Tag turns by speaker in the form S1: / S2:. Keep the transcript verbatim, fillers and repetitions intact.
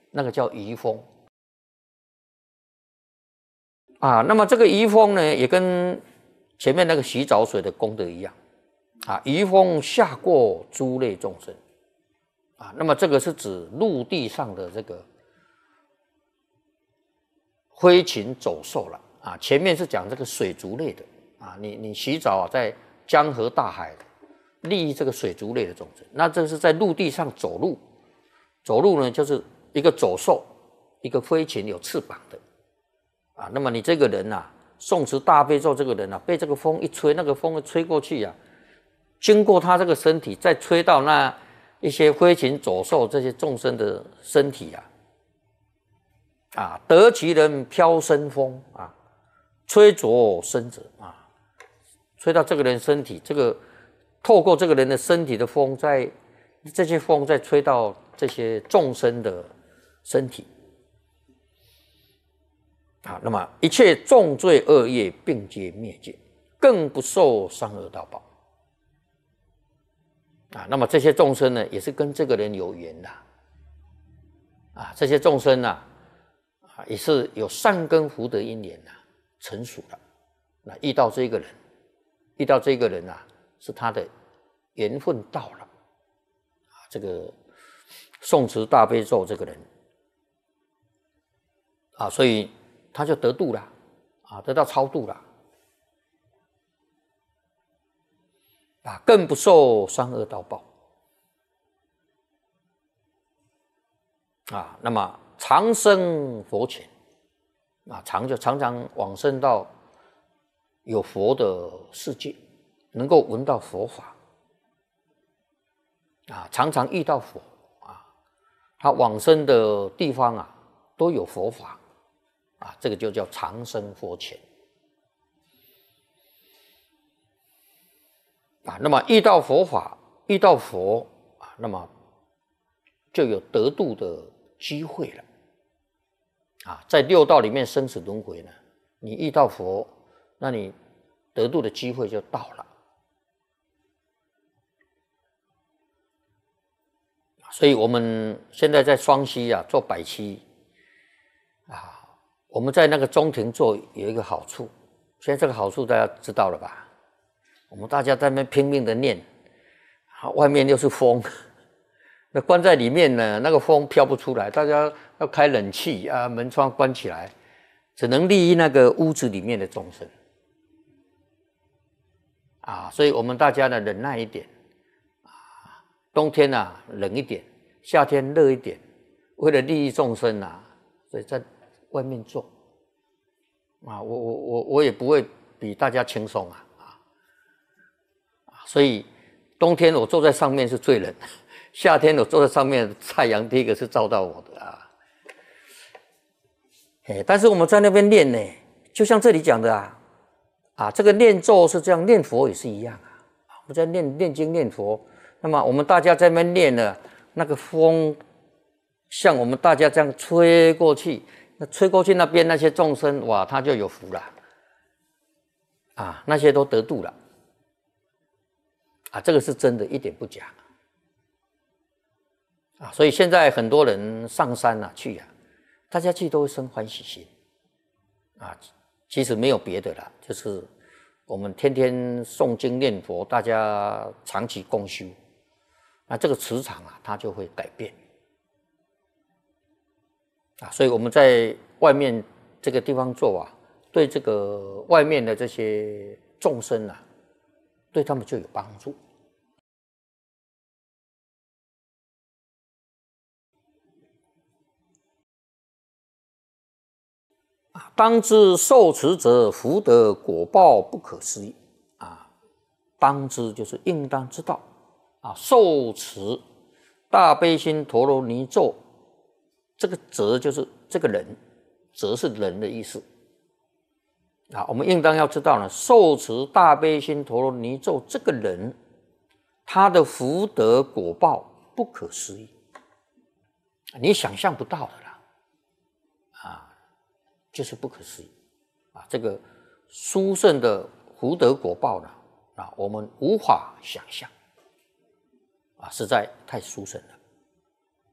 S1: 那个叫移风啊。那么这个移风呢，也跟前面那个洗澡水的功德一样啊。移风下过诸类众生啊，那么这个是指陆地上的这个飞禽走兽了啊。前面是讲这个水族类的啊，你你洗澡啊，在江河大海利益这个水族类的众生，那这是在陆地上走路，走路呢就是一个走兽，一个飞禽有翅膀的啊。那么你这个人啊，诵持大悲咒这个人啊，被这个风一吹，那个风一吹过去啊，经过他这个身体，再吹到那一些飞禽走兽这些众生的身体啊，啊，得其人飘生风啊，吹着身者啊，吹到这个人身体，这个透过这个人的身体的风，在这些风再吹到这些众生的身体啊，那么一切重罪恶业并皆灭尽，更不受三恶道报啊。那么这些众生呢，也是跟这个人有缘的啊。这些众生呢、啊，啊，也是有善根福德因缘呐、啊，成熟了。那遇到这个人，遇到这个人啊，是他的缘分到了啊。这个诵持大悲咒这个人啊，所以他就得度了啊，得到超度了啊，更不受三恶道报啊。那么长生佛前啊，常就常常往生到有佛的世界，能够闻到佛法啊，常常遇到佛啊，他往生的地方啊都有佛法啊，这个就叫长生佛前啊。那么遇到佛法，遇到佛啊，那么就有得度的机会了啊。在六道里面生死轮回呢，你遇到佛，那你得度的机会就到了。所以我们现在在双溪啊做百期啊，我们在那个中庭做有一个好处，现在这个好处大家知道了吧？我们大家在那边拼命的念，外面又是风，那关在里面呢，那个风飘不出来，大家要开冷气啊，门窗关起来，只能利益那个屋子里面的众生啊。所以我们大家呢忍耐一点啊，冬天啊冷一点，夏天热一点，为了利益众生啊，所以在外面做啊，我我我我也不会比大家轻松啊啊，所以冬天我坐在上面是最冷，夏天我坐在上面，太阳第一个是照到我的啊。哎，但是我们在那边念呢，就像这里讲的啊，啊，这个念咒是这样，念佛也是一样啊。我们在念念经念佛，那么我们大家在那边念呢，那个风像我们大家这样吹过去，那吹过去那边那些众生，哇，他就有福了啊，那些都得度了啊，这个是真的，一点不假啊。所以现在很多人上山啊去啊，大家去都会生欢喜心啊。其实没有别的啦，就是我们天天诵经念佛，大家长期共修，那这个磁场啊，它就会改变啊。所以我们在外面这个地方做啊，对这个外面的这些众生啊，对他们就有帮助。当知受持者福德果报不可思议啊！当知就是应当知道啊，受持大悲心陀罗尼咒，这个者就是这个人，者是人的意思啊。我们应当要知道呢，受持大悲心陀罗尼咒这个人，他的福德果报不可思议，你想象不到的啦啊！就是不可思议啊！这个殊胜的福德果报呢，啊，我们无法想象啊，实在太殊胜了。